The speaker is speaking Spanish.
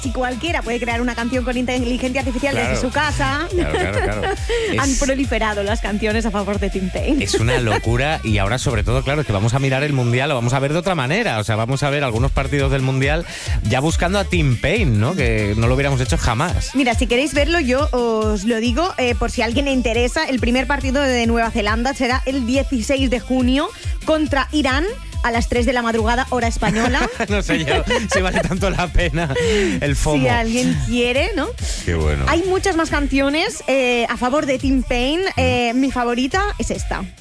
Si cualquiera puede crear una canción con inteligencia artificial desde su casa. Claro. Han proliferado las canciones a favor de Tim Payne. Es una locura y ahora sobre todo, claro, que vamos a mirar el Mundial, lo vamos a ver de otra manera. O sea, vamos a ver algunos partidos del Mundial ya buscando a Tim Payne, ¿no? Que no lo hubiéramos hecho jamás. Mira, si queréis verlo, yo os lo digo, por si a alguien le interesa, el primer partido de Nueva Zelanda será el 16 de junio contra Irán, a las 3 de la madrugada, hora española. No sé yo si vale tanto la pena el FOMO. Si alguien quiere, ¿no? Qué bueno. Hay muchas más canciones a favor de Tim Payne. Mi favorita es esta.